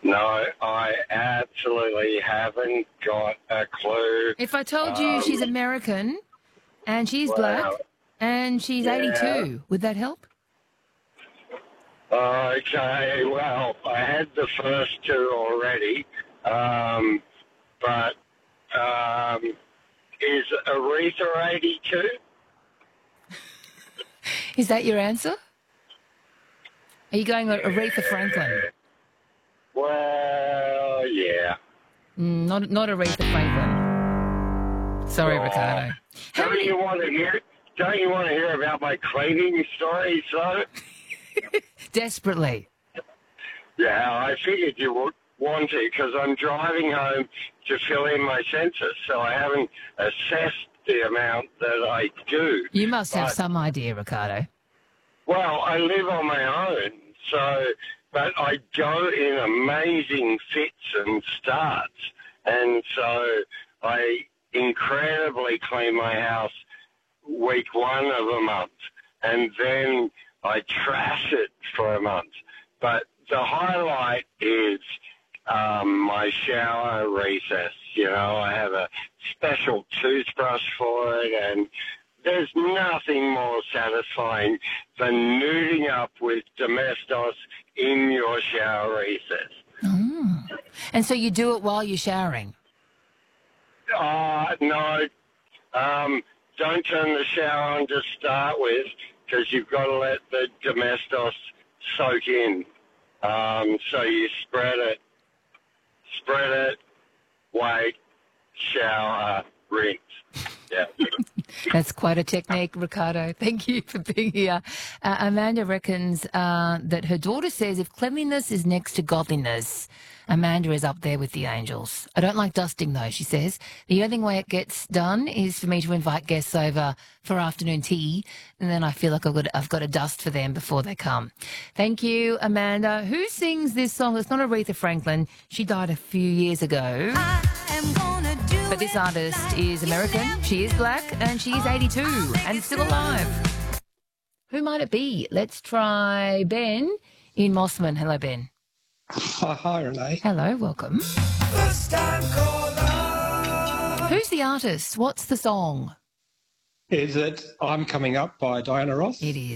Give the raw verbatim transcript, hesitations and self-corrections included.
No, I absolutely haven't got a clue. If I told you Um, she's American and she's wow. black and she's Yeah. eighty-two, would that help? Okay, well, I had the first two already, um, but um, is Aretha eighty-two? Is that your answer? Are you going with Aretha Franklin? Well, yeah. Mm, not not Aretha Franklin. Sorry, Oh, Ricardo. How Don't many- you want to hear? Don't you want to hear about my cleaning stories, though? Desperately. Yeah, I figured you would want to because I'm driving home to fill in my census, so I haven't assessed the amount that I do. You must have But- some idea, Ricardo. Well, I live on my own, so, but I go in amazing fits and starts, and so I incredibly clean my house week one of a month, and then I trash it for a month. But the highlight is um, my shower recess. You know, I have a special toothbrush for it, and there's nothing more satisfying than nuding up with Domestos in your shower recess. Oh. And so you do it while you're showering? Uh, no, um, don't turn the shower on to start with because you've got to let the Domestos soak in. Um, so you spread it, spread it, wait, shower, rinse. Yeah. That's quite a technique, Ricardo. Thank you for being here. Uh, Amanda reckons uh, that her daughter says if cleanliness is next to godliness, Amanda is up there with the angels. I don't like dusting, though, she says. The only way it gets done is for me to invite guests over for afternoon tea, and then I feel like I've got, I've got to dust for them before they come. Thank you, Amanda. Who sings this song? It's not Aretha Franklin. She died a few years ago. But this artist is American, she is black, and she is eighty-two and still alive. Who might it be? Let's try Ben in Mossman. Hello, Ben. Hi, hi, Renee. Hello, welcome. First time caller. Who's the artist? What's the song? Is it I'm Coming Up by Diana Ross? It is.